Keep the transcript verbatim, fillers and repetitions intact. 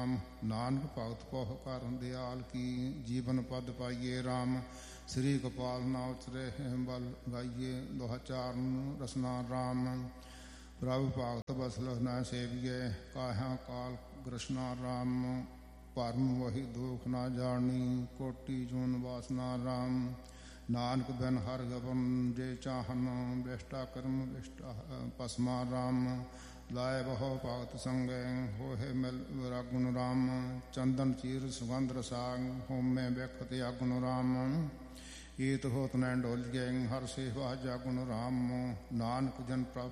ਨਾਮ। ਨਾਨਕ ਭਗਤ ਪਹੁ ਕਰ ਦਿਆਲ ਕੀ, ਜੀਵਨ ਪਦ ਪਾਈਏ ਰਾਮ। ਸ੍ਰੀ ਗੋਪਾਲ ਨਾ ਉਤਰੇ ਬਲ ਗਾਈਏ, ਲੋਹਾ ਚਾਰਨ ਰਸਨਾ ਰਾਮ। ਪ੍ਰਭ ਭਗਤ ਬਸਲ ਨਾ ਸੇਵੀਏ, ਕਾਹਾਂ ਕਾਲ ਕ੍ਰਿਸ਼ਨਾ ਰਾਮ। ਭਰਮ ਵਹੀ ਦੁਖ ਨਾ ਜਾਣੀ, ਕੋਟੀ ਜੂਨ ਵਾਸਨਾ ਰਾਮ। ਨਾਨਕ ਬਿਨ ਹਰਿ ਗਵਨ ਜੇ ਚਾਹਨ, ਵਿਸ਼ਟਾ ਕਰਮ ਵਿਸ਼ਟਾ ਭਸਮਾ ਰਾਮ। ਲਾਏ ਬਹੁ ਭਗਤ ਸੰਗੈ, ਹੋਏ ਮਿਲ ਰਾਗੁਣ ਰਾਮ। ਚੰਦਨ ਚੀਰ ਸੁਗੰਧ ਰਸਾਗ, ਹੋਮੇ ਵਿਖਤ ਆਗੁਣ ਰਾਮ। ਈਤ ਹੋਤ ਨੈ ਡੋਲੀਐ, ਹਰ ਸੇਵਾ ਜਾਗੁਣ ਰਾਮ। ਨਾਨਕ ਜਨ ਪ੍ਰਭ